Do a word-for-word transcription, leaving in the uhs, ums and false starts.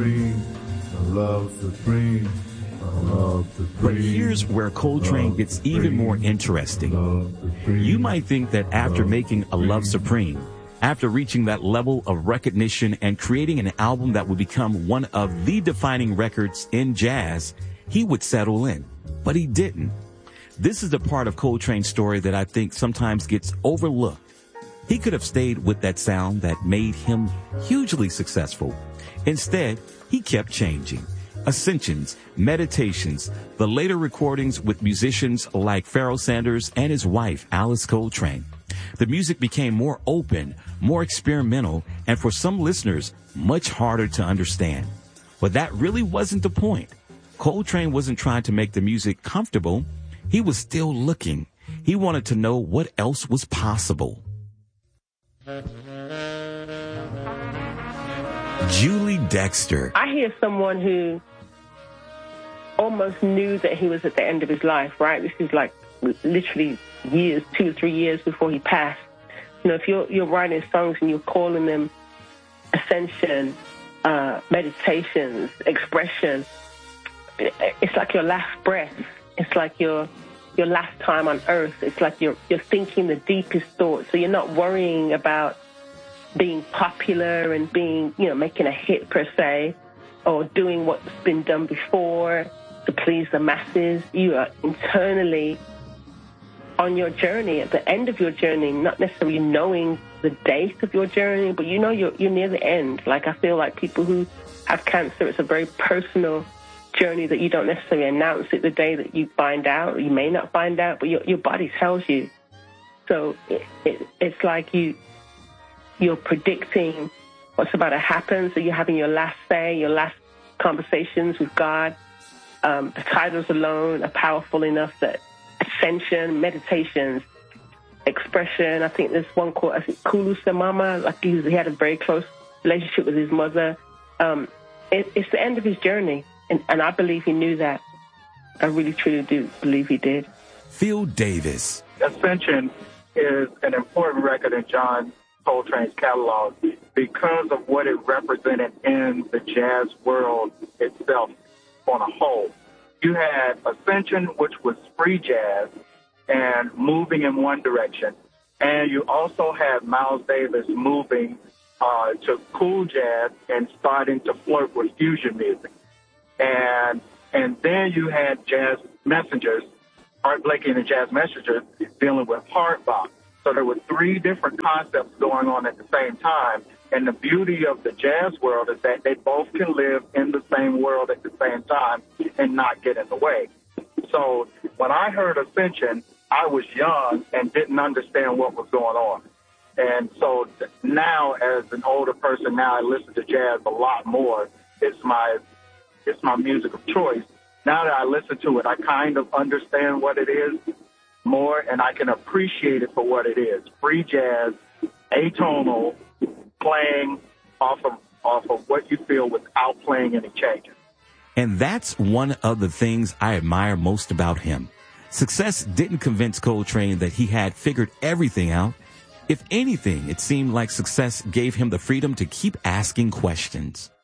supreme, a love supreme, a love supreme. But here's where Coltrane gets even more interesting. You might think that after making A Love Supreme, after reaching that level of recognition and creating an album that would become one of the defining records in jazz, he would settle in. But he didn't. This is the part of Coltrane's story that I think sometimes gets overlooked. He could have stayed with that sound that made him hugely successful. Instead, he kept changing. Ascensions, Meditations, the later recordings with musicians like Pharoah Sanders and his wife, Alice Coltrane. The music became more open, more experimental, and for some listeners, much harder to understand. But that really wasn't the point. Coltrane wasn't trying to make the music comfortable. He was still looking. He wanted to know what else was possible. Julie Dexter. I hear someone who almost knew that he was at the end of his life, right? This is like literally years, two or three years before he passed. You know, if you're, you're writing songs and you're calling them ascension, uh, meditations, expression, it's like your last breath. It's like your your last time on earth. It's like you're you're thinking the deepest thoughts. So you're not worrying about being popular and being, you know, making a hit per se, or doing what's been done before to please the masses. You are internally on your journey, at the end of your journey, not necessarily knowing the date of your journey, but you know you're you're near the end. Like, I feel like people who have cancer, it's a very personal journey that you don't necessarily announce it the day that you find out, or you may not find out, but your your body tells you. So it, it, it's like you you're predicting what's about to happen. So you're having your last say, your last conversations with God. Um, the titles alone are powerful enough that ascension, meditations, expression. I think there's one called, I think, Kulu Samama, like he, he had a very close relationship with his mother. Um, it, it's the end of his journey, and, and I believe he knew that. I really, truly do believe he did. Phil Davis. Ascension is an important record in John Coltrane's catalog because of what it represented in the jazz world itself on a whole. You had Ascension, which was free jazz and moving in one direction. And you also had Miles Davis moving uh, to cool jazz and starting to flirt with fusion music. And and then you had Jazz Messengers, Art Blakey and the Jazz Messengers, dealing with hard bop. So there were three different concepts going on at the same time. And the beauty of the jazz world is that they both can live in the same world at the same time and not get in the way. So when I heard Ascension, I was young and didn't understand what was going on. And so now, as an older person, now I listen to jazz a lot more. It's my it's my music of choice. Now that I listen to it, I kind of understand what it is more, and I can appreciate it for what it is. Free jazz, atonal, playing off of off of what you feel without playing any changes. And that's one of the things I admire most about him. Success didn't convince Coltrane that he had figured everything out. If anything, it seemed like success gave him the freedom to keep asking questions.